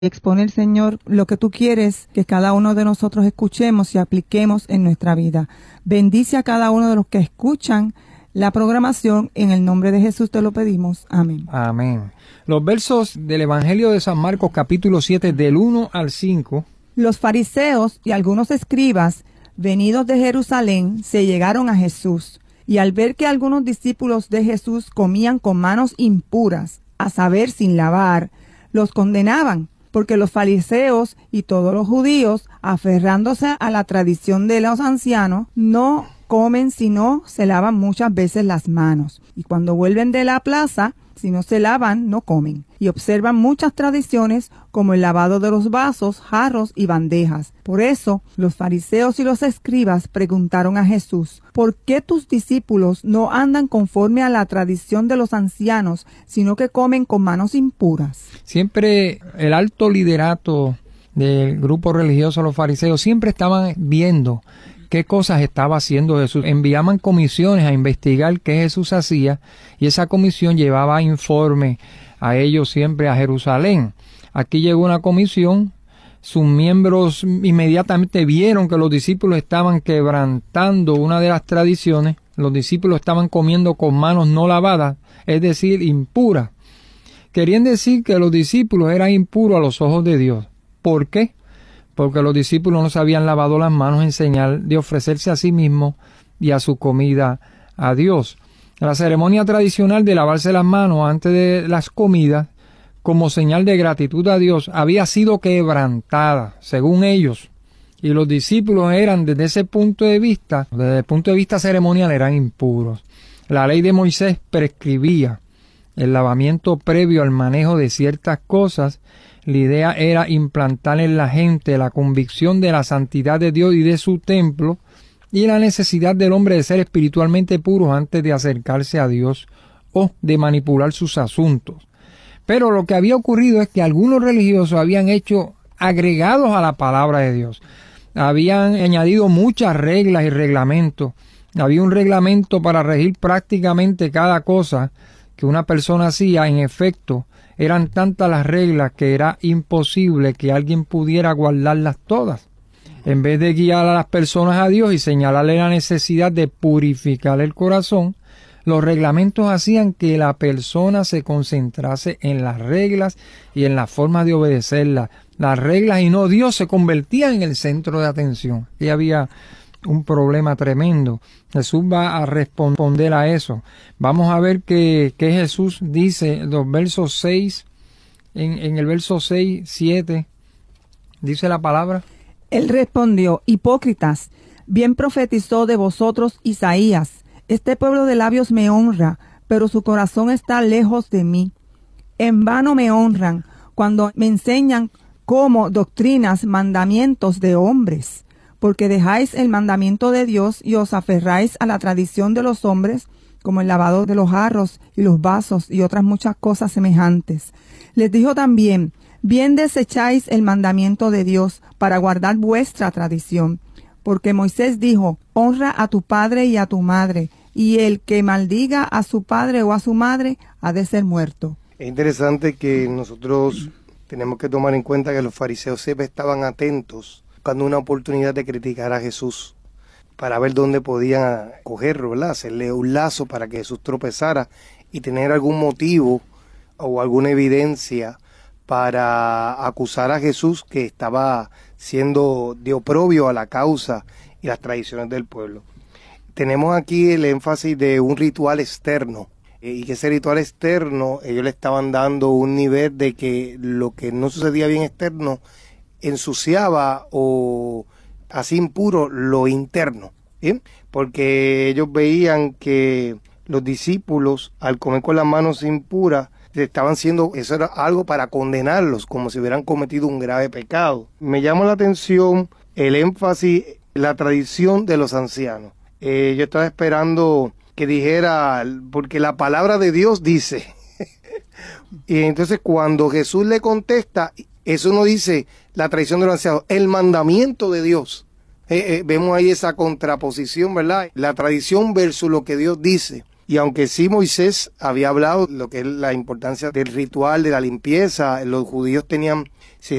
Expone el Señor lo que tú quieres que cada uno de nosotros escuchemos y apliquemos en nuestra vida. Bendice a cada uno de los que escuchan la programación. En el nombre de Jesús te lo pedimos. Amén. Amén. Los versos del Evangelio de San Marcos, capítulo 7, del 1 al 5. Los fariseos y algunos escribas, venidos de Jerusalén, se llegaron a Jesús, y al ver que algunos discípulos de Jesús comían con manos impuras, a saber, sin lavar, los condenaban, porque los fariseos y todos los judíos, aferrándose a la tradición de los ancianos, no comen sino se lavan muchas veces las manos. Y cuando vuelven de la plaza, si no se lavan, no comen. Y observan muchas tradiciones como el lavado de los vasos, jarros y bandejas. Por eso, los fariseos y los escribas preguntaron a Jesús: ¿por qué tus discípulos no andan conforme a la tradición de los ancianos, sino que comen con manos impuras? Siempre el alto liderato del grupo religioso, los fariseos, siempre estaban viendo qué cosas estaba haciendo Jesús. Enviaban comisiones a investigar qué Jesús hacía, y esa comisión llevaba informe a ellos siempre a Jerusalén. Aquí llegó una comisión, sus miembros inmediatamente vieron que los discípulos estaban quebrantando una de las tradiciones. Los discípulos estaban comiendo con manos no lavadas, es decir, impuras. Querían decir que los discípulos eran impuros a los ojos de Dios. ¿Por qué? Porque los discípulos no se habían lavado las manos en señal de ofrecerse a sí mismos y a su comida a Dios. La ceremonia tradicional de lavarse las manos antes de las comidas, como señal de gratitud a Dios, había sido quebrantada, según ellos. Y los discípulos eran, desde ese punto de vista, desde el punto de vista ceremonial, eran impuros. La ley de Moisés prescribía el lavamiento previo al manejo de ciertas cosas. La idea era implantar en la gente la convicción de la santidad de Dios y de su templo, y la necesidad del hombre de ser espiritualmente puro antes de acercarse a Dios o de manipular sus asuntos. Pero lo que había ocurrido es que algunos religiosos habían hecho agregados a la palabra de Dios. Habían añadido muchas reglas y reglamentos. Había un reglamento para regir prácticamente cada cosa que una persona hacía. En efecto, eran tantas las reglas que era imposible que alguien pudiera guardarlas todas. En vez de guiar a las personas a Dios y señalarle la necesidad de purificar el corazón, los reglamentos hacían que la persona se concentrase en las reglas y en la forma de obedecerlas. Las reglas y no Dios se convertían en el centro de atención. Y había un problema tremendo. Jesús va a responder a eso. Vamos a ver que Jesús dice, los versos 6, en el verso 6, 7, dice la palabra. Él respondió: hipócritas, bien profetizó de vosotros Isaías. Este pueblo de labios me honra, pero su corazón está lejos de mí. En vano me honran cuando me enseñan como doctrinas mandamientos de hombres, porque dejáis el mandamiento de Dios y os aferráis a la tradición de los hombres, como el lavado de los jarros y los vasos y otras muchas cosas semejantes. Les dijo también: bien desecháis el mandamiento de Dios para guardar vuestra tradición, porque Moisés dijo: honra a tu padre y a tu madre, y el que maldiga a su padre o a su madre ha de ser muerto. Es interesante que nosotros tenemos que tomar en cuenta que los fariseos siempre estaban atentos, buscando una oportunidad de criticar a Jesús, para ver dónde podían cogerlo, ¿verdad? Hacerle un lazo para que Jesús tropezara y tener algún motivo o alguna evidencia para acusar a Jesús que estaba siendo de oprobio a la causa y las tradiciones del pueblo. Tenemos aquí el énfasis de un ritual externo, y que ese ritual externo, ellos le estaban dando un nivel de que lo que no sucedía bien externo ensuciaba o así impuro lo interno, ¿sí? Porque ellos veían que los discípulos, al comer con las manos impuras, estaban haciendo, eso era algo para condenarlos, como si hubieran cometido un grave pecado. Me llama la atención el énfasis, la tradición de los ancianos. Yo estaba esperando que dijera, porque la palabra de Dios dice. Y entonces cuando Jesús le contesta, eso no dice la tradición de los ancianos, el mandamiento de Dios. Vemos ahí esa contraposición, ¿verdad? La tradición versus lo que Dios dice. Y aunque sí Moisés había hablado lo que es la importancia del ritual, de la limpieza, los judíos tenían